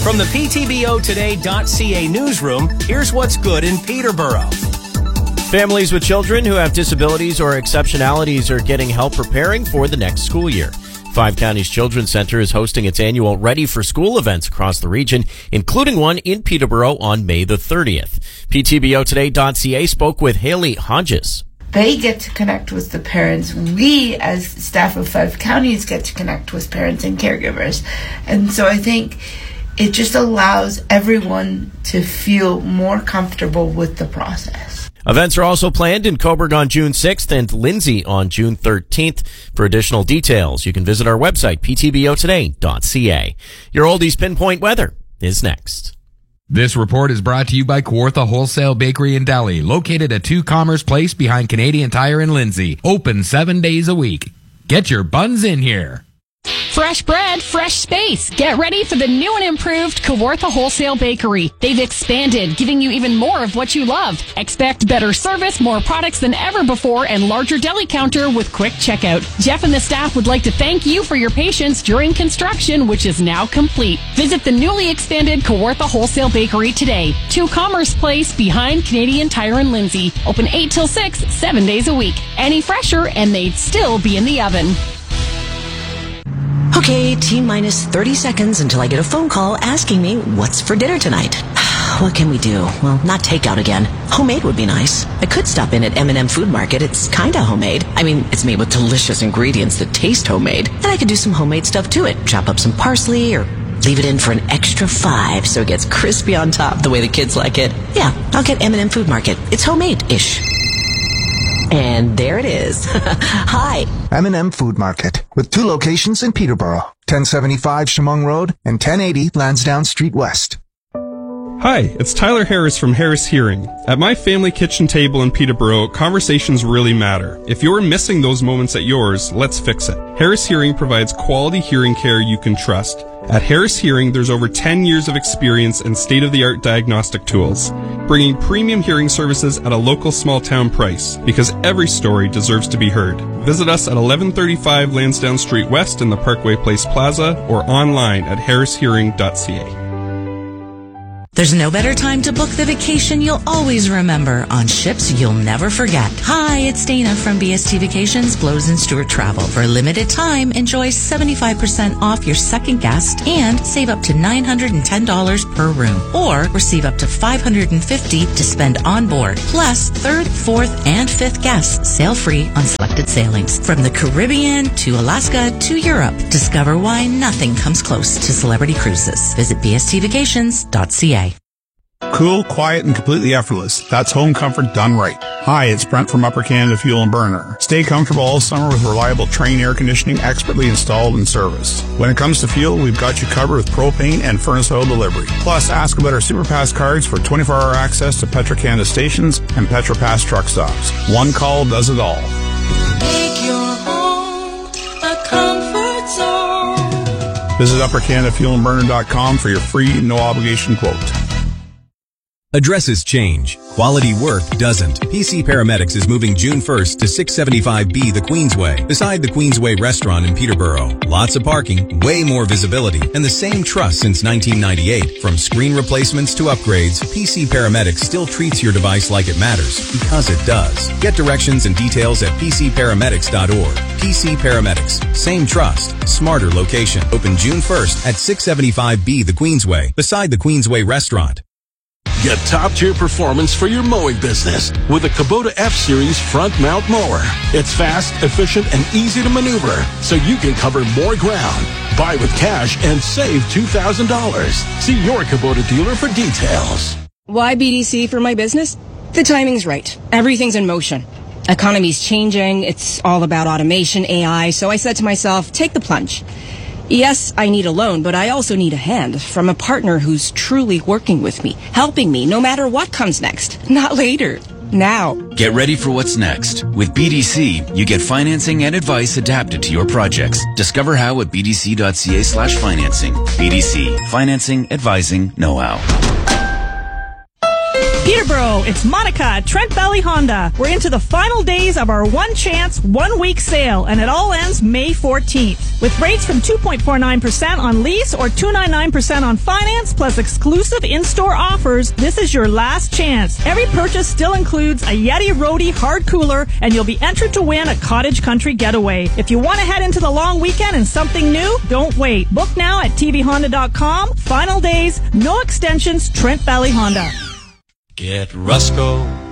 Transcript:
From the PTBOtoday.ca newsroom, here's what's good in Peterborough. Families with children who have disabilities or exceptionalities are getting help preparing for the next school year. Five Counties Children's Center is hosting its annual Ready for School events across the region, including one in Peterborough on May the 30th. PTBOtoday.ca spoke with Haley Hodges. They get to connect with the parents. We, as staff of Five Counties, get to connect with parents and caregivers. And so I think it just allows everyone to feel more comfortable with the process. Events are also planned in Cobourg on June 6th and Lindsay on June 13th. For additional details, you can visit our website, ptbotoday.ca. Your Oldies Pinpoint weather is next. This report is brought to you by Kawartha Wholesale Bakery in Delhi, located at 2 Commerce Place behind Canadian Tire in Lindsay. Open 7 days a week. Get your buns in here. Fresh bread, fresh space. Get ready for the new and improved Kawartha Wholesale Bakery. They've expanded, giving you even more of what you love. Expect better service, more products than ever before, and larger deli counter with quick checkout. Jeff and the staff would like to thank you for your patience during construction, which is now complete. Visit the newly expanded Kawartha Wholesale Bakery today. 2 Commerce Place behind Canadian Tire in Lindsay. Open 8 till 6, 7 days a week. Any fresher and they'd still be in the oven. Okay, T-minus 30 seconds until I get a phone call asking me what's for dinner tonight. What can we do? Well, not takeout again. Homemade would be nice. I could stop in at M&M Food Market. It's kinda homemade. I mean, it's made with delicious ingredients that taste homemade. And I could do some homemade stuff to it. Chop up some parsley or leave it in for an extra 5 so it gets crispy on top the way the kids like it. Yeah, I'll get M&M Food Market. It's homemade-ish. And there it is. Hi. M&M Food Market, with 2 locations in Peterborough, 1075 Chemung Road and 1080 Lansdowne Street West. Hi, it's Tyler Harris from Harris Hearing. At my family kitchen table in Peterborough, conversations really matter. If you're missing those moments at yours, let's fix it. Harris Hearing provides quality hearing care you can trust. At Harris Hearing, there's over 10 years of experience and state-of-the-art diagnostic tools, bringing premium hearing services at a local small-town price, because every story deserves to be heard. Visit us at 1135 Lansdowne Street West in the Parkway Place Plaza or online at harrishearing.ca. There's no better time to book the vacation you'll always remember on ships you'll never forget. Hi, it's Dana from BST Vacations, Blows and Stewart Travel. For a limited time, enjoy 75% off your second guest and save up to $910 per room. Or receive up to $550 to spend on board. Plus, 3rd, 4th, and 5th guests sail free on selected sailings. From the Caribbean to Alaska to Europe, discover why nothing comes close to Celebrity Cruises. Visit bstvacations.ca. Cool, quiet, and completely effortless. That's home comfort done right. Hi, it's Brent from Upper Canada Fuel and Burner. Stay comfortable all summer with reliable Trane air conditioning expertly installed and serviced. When it comes to fuel, we've got you covered with propane and furnace oil delivery. Plus, ask about our SuperPass cards for 24-hour access to Petro-Canada stations and PetroPass truck stops. One call does it all. Make your home a comfort zone. Visit UpperCanadaFuelandBurner.com for your free, no-obligation quote. Addresses change. Quality work doesn't. PC Paramedics is moving June 1st to 675B the Queensway, beside the Queensway restaurant in Peterborough. Lots of parking, way more visibility, and the same trust since 1998. From screen replacements to upgrades, PC Paramedics still treats your device like it matters, because it does. Get directions and details at pcparamedics.org. PC Paramedics. Same trust, smarter location. Open June 1st at 675B the Queensway, beside the Queensway restaurant. Get top-tier performance for your mowing business with a Kubota F-Series front mount mower. It's fast, efficient, and easy to maneuver, so you can cover more ground. Buy with cash and save $2,000. See your Kubota dealer for details. Why BDC for my business? The timing's right. Everything's in motion. Economy's changing. It's all about automation, AI. So I said to myself, take the plunge. Yes, I need a loan, but I also need a hand from a partner who's truly working with me, helping me no matter what comes next. Not later. Now. Get ready for what's next. With BDC, you get financing and advice adapted to your projects. Discover how at bdc.ca/financing. BDC. Financing, advising, know-how. Peterborough Peterborough. It's Monica at Trent Valley Honda. We're into the final days of our one chance, 1 week sale, and it all ends May 14th. With rates from 2.49% on lease or 2.99% on finance, plus exclusive in-store offers, this is your last chance. Every purchase still includes a Yeti Roadie hard cooler, and you'll be entered to win a cottage country getaway. If you want to head into the long weekend and something new, don't wait. Book now at tvhonda.com. Final days, no extensions, Trent Valley Honda. Get Rusco